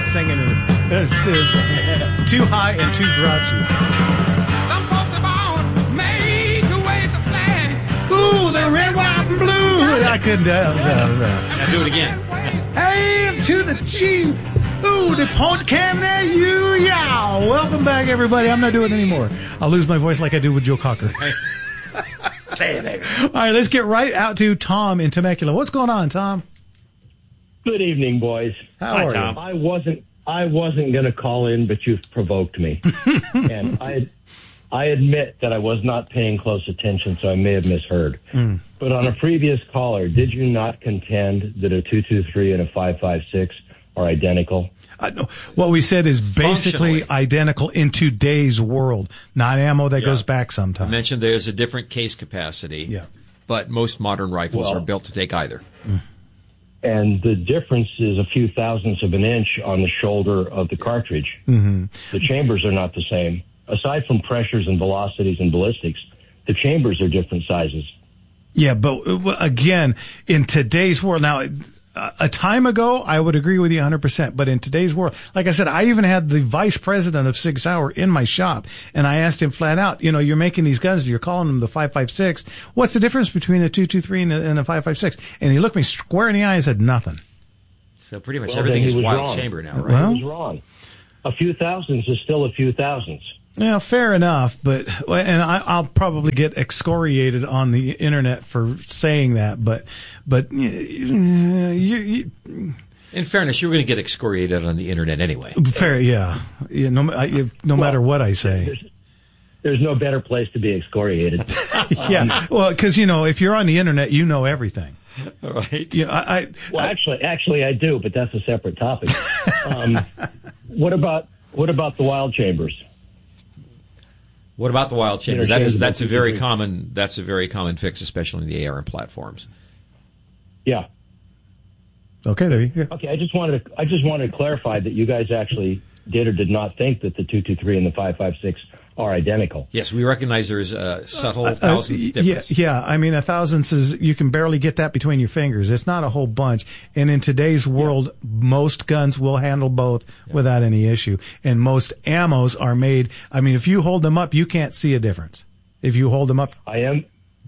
singing it. It's too high and too grouchy. Some folks are born made to wave the flag. Ooh, the red, white, and blue. I couldn't Now do it again. Hail to the chief. Ooh, the Pont Canada, you yow. Welcome back, everybody. I'm not doing it anymore. I'll lose my voice like I do with Joe Cocker. All right, let's get right out to Tom in Temecula. What's going on, Tom? Good evening, boys. How are Tom. you? I wasn't going to call in, but you've provoked me. And I admit that I was not paying close attention, so I may have misheard. But on a previous caller, did you not contend that a 223 and a 556 are identical? No. What we said is basically identical in today's world, not ammo that goes back I sometime. mentioned there's a different case capacity, but most modern rifles are built to take either. And the difference is a few thousandths of an inch on the shoulder of the cartridge. The chambers are not the same. Aside from pressures and velocities and ballistics, the chambers are different sizes. Yeah, but again, in today's world, now, a time ago, I would agree with you 100%. But in today's world, like I said, I even had the vice president of Sig Sauer in my shop, and I asked him flat out, you're making these guns, you're calling them the 556. What's the difference between a 223 and a 556? And he looked me square in the eye and said nothing. So pretty much everything is wild chamber now, right? Well, He was wrong. A few thousandths is still a few thousandths. Yeah, fair enough, and I'll probably get excoriated on the internet for saying that, but you In fairness, you were going to get excoriated on the internet anyway. fair, yeah, no matter what I say. There's no better place to be excoriated. Yeah, well, because if you're on the internet, you know everything. Right. Actually, I do, but that's a separate topic. What about the wild chambers? What about the wild chambers? That's a very common fix, especially in the ARM platforms. Yeah. Okay, there you go. Okay, I just wanted to clarify that you guys actually did or did not think that the 223 and the 556 are identical. Yes, we recognize there's a subtle thousandths difference. Yeah. I mean, a thousandths is, you can barely get that between your fingers. It's not a whole bunch. And in today's world, most guns will handle both without any issue. And most ammos are made, I mean, if you hold them up, you can't see a difference. If you hold them up. I am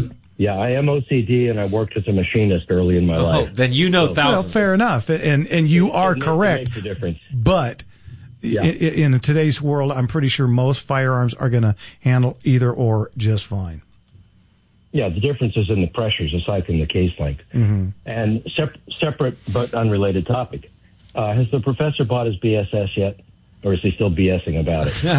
OCD, and I worked as a machinist early in my life. Then thousands. Well, fair enough. And you are correct. It makes a difference. But in today's world, I'm pretty sure most firearms are going to handle either or just fine. Yeah, the difference is in the pressures, aside from the case length. And separate but unrelated topic. Has the professor bought his BSS yet? Or is he still BSing about it?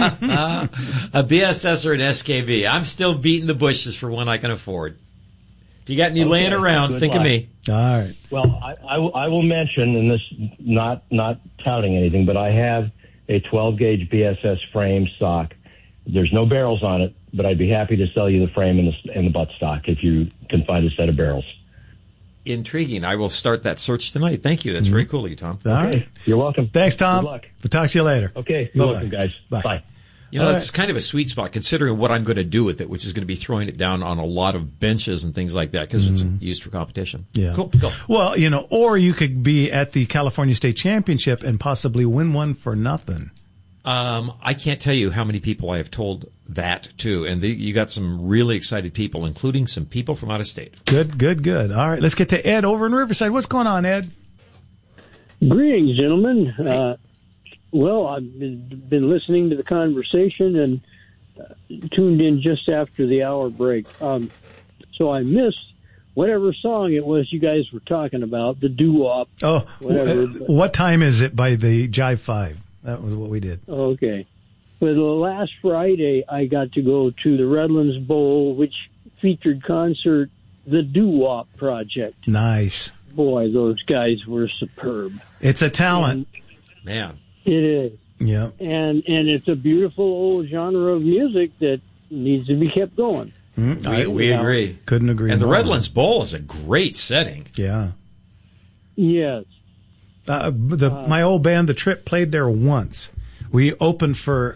A BSS or an SKB. I'm still beating the bushes for one I can afford. If you got any laying around, think of me. All right. Well, I will mention, and this not touting anything, but I have a 12-gauge BSS frame stock. There's no barrels on it, but I'd be happy to sell you the frame and the butt stock if you can find a set of barrels. Intriguing. I will start that search tonight. Thank you. That's very cool of you, Tom. All right. You're welcome. Thanks, Tom. Good luck. We'll talk to you later. Okay. You're Bye-bye. welcome, guys. Bye. It's kind of a sweet spot considering what I'm going to do with it, which is going to be throwing it down on a lot of benches and things like that because it's used for competition. Yeah. Cool. Go. Well, or you could be at the California State Championship and possibly win one for nothing. I can't tell you how many people I have told that to, and you got some really excited people, including some people from out of state. Good. All right, let's get to Ed over in Riverside. What's going on, Ed? Greetings, gentlemen. Well, I've been listening to the conversation and tuned in just after the hour break. So I missed whatever song it was you guys were talking about, the doo-wop. Oh, whatever. What time is it by the Jive 5? That was what we did. Okay. But last Friday, I got to go to the Redlands Bowl, which featured concert the Doo-Wop Project. Nice. Boy, those guys were superb. It's a talent. Man. It is. Yeah. And it's a beautiful old genre of music that needs to be kept going. We agree. Couldn't agree And the more. Redlands Bowl is a great setting. Yeah. Yes. My old band, The Trip, played there once. We opened for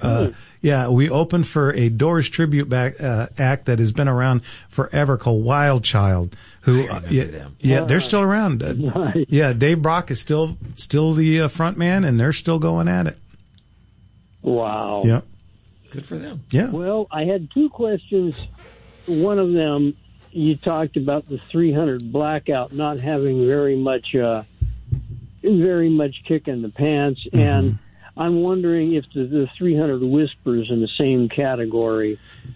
a Doors tribute act that has been around forever called Wild Child. Who? them. They're still around. Nice. Yeah, Dave Brock is still the front man, and they're still going at it. Wow. Yeah, Good for them. yeah. Well, I had two questions. One of them, you talked about the 300 blackout not having very much kick in the pants, and I'm wondering if the 300 Whispers in the same category.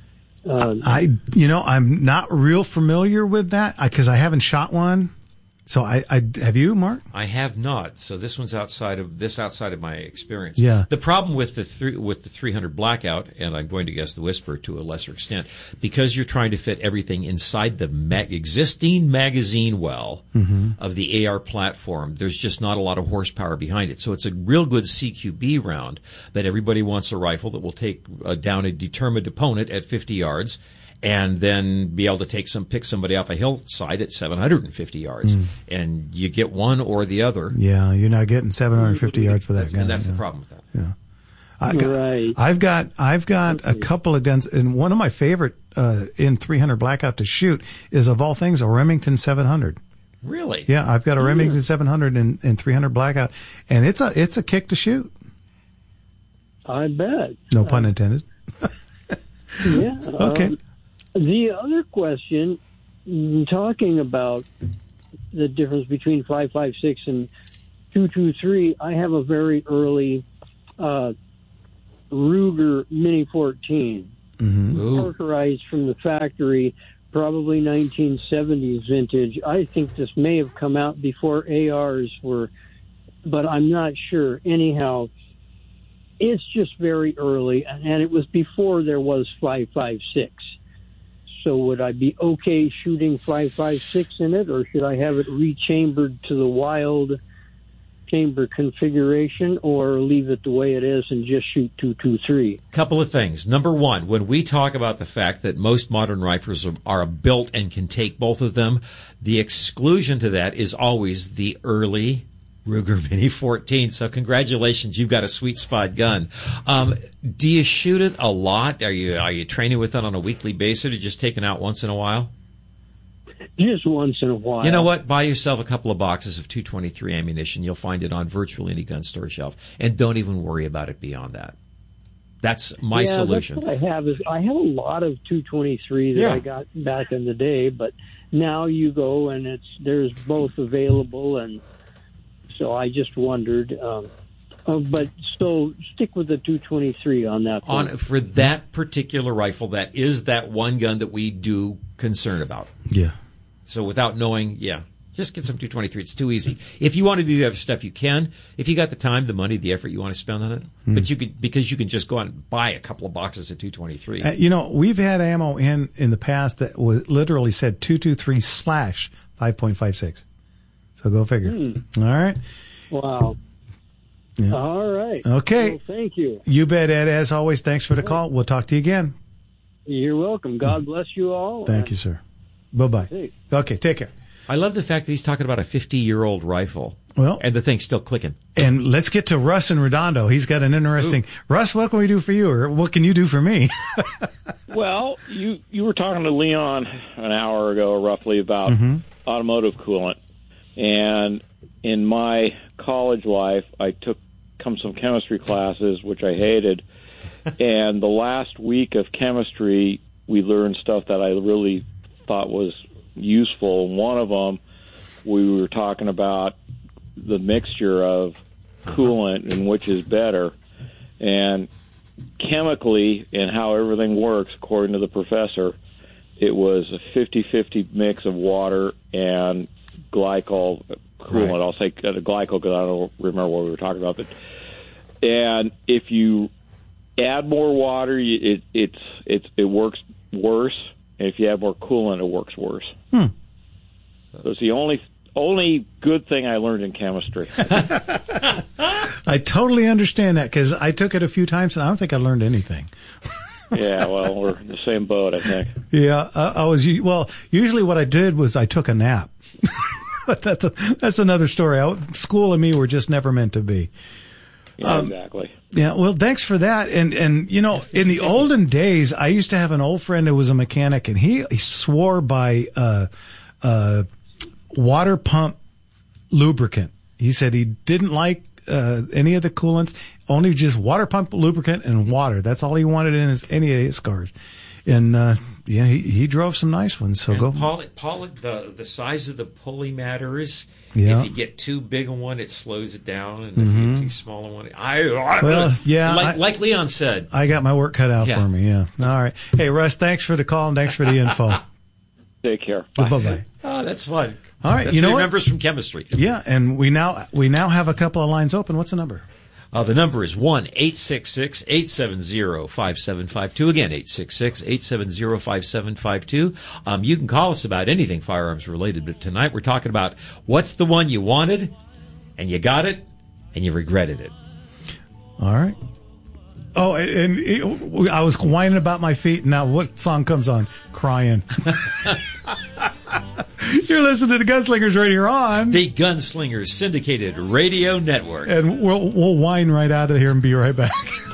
I'm not real familiar with that because I haven't shot one. So I have you, Mark? I have not. So this one's outside of my experience. Yeah. The problem with the 300 blackout, and I'm going to guess the Whisper to a lesser extent, because you're trying to fit everything inside the existing magazine well of the AR platform. There's just not a lot of horsepower behind it. So it's a real good CQB round that everybody wants a rifle that will take down a determined opponent at 50 yards. And then be able to pick somebody off a hillside at 750 yards, and you get one or the other. Yeah, you're not getting 750 yards for that gun. And that's the problem with that. Yeah. I've got a couple of guns, and one of my favorite in 300 blackout to shoot is, of all things, a Remington 700. Really? Yeah, I've got a Remington 700 in 300 blackout, and it's a kick to shoot. I bet. No pun intended. Yeah. Okay. The other question, talking about the difference between 5.56 and 2.23, I have a very early Ruger Mini 14, Parkerized from the factory, probably 1970s vintage. I think this may have come out before ARs were, but I'm not sure. Anyhow, it's just very early, and it was before there was 5.56. So would I be okay shooting 5.56 in it, or should I have it rechambered to the wild chamber configuration, or leave it the way it is and just shoot 2.23? Couple of things. Number one, when we talk about the fact that most modern rifles are built and can take both of them, the exclusion to that is always the early Ruger Mini 14. So congratulations, you've got a sweet spot gun. Do you shoot it a lot? Are you training with it on a weekly basis, or just taking out once in a while? Just once in a while. You know what? Buy yourself a couple of boxes of 223 ammunition. You'll find it on virtually any gun store shelf, and don't even worry about it beyond that. That's my solution. That's what I have a lot of 223 that I got back in the day, but now you go and there's both available, and so I just wondered, but still stick with the 223 on that point. For that particular rifle, that is that one gun that we do concern about. Yeah. So without knowing, just get some 223. It's too easy. If you want to do the other stuff, you can. If you got the time, the money, the effort you want to spend on it, but because you can just go out and buy a couple of boxes of 223. We've had ammo in the past that literally said 223/5.56. So go figure. All right. Wow. Yeah. All right. Okay. Well, thank you. You bet, Ed. As always, thanks for the call. We'll talk to you again. You're welcome. God bless you all. Thank you, sir. Bye-bye. Hey. Okay, take care. I love the fact that he's talking about a 50-year-old rifle. Well, and the thing's still clicking. And let's get to Russ in Redondo. He's got an interesting... Russ, what can we do for you, or what can you do for me? Well, you were talking to Leon an hour ago, roughly, about automotive coolant. And in my college life, I took some chemistry classes, which I hated. And the last week of chemistry, we learned stuff that I really thought was useful. One of them, we were talking about the mixture of coolant and which is better. And chemically, and how everything works, according to the professor, it was a 50-50 mix of water and glycol coolant. Right. I'll say glycol because I don't remember what we were talking about. And if you add more water, it works worse. And if you add more coolant, it works worse. So it's the only good thing I learned in chemistry. I totally understand that because I took it a few times and I don't think I learned anything. Yeah, well, we're in the same boat, I think. Yeah, usually what I did was I took a nap. But that's another story. School and me were just never meant to be. Yeah, exactly. Yeah, well, thanks for that. And you know, in the olden days, I used to have an old friend who was a mechanic, and he swore by water pump lubricant. He said he didn't like any of the coolants, only just water pump lubricant and water. That's all he wanted in any of his cars. And yeah, he drove some nice ones. So and go, Paul, the size of the pulley matters. Yeah. If you get too big a one, it slows it down, and if you get too small a one, like Leon said, I got my work cut out Yeah. for me. Yeah. All right. Hey, Russ, thanks for the call and thanks for the info. Take care. Bye bye. oh, that's fun. All right, That's you know what what? he remembers from chemistry. Yeah, and we now have a couple of lines open. What's the number? The number is 1-866-870-5752. Again, 866-870-5752. You can call us about anything firearms related, but tonight we're talking about what's the one you wanted, and you got it, and you regretted it. All right. Oh, and I was whining about my feet. Now, what song comes on? Crying. You're listening to Gunslingers right here on The Gunslingers Syndicated Radio Network. and we'll whine right out of here and be right back.